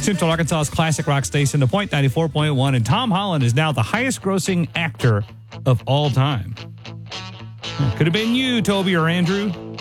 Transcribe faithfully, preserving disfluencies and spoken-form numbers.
Central Arkansas's classic rock station, The Point ninety-four point one, and Tom Holland is now the highest-grossing actor of all time. Could have been you, Toby or Andrew.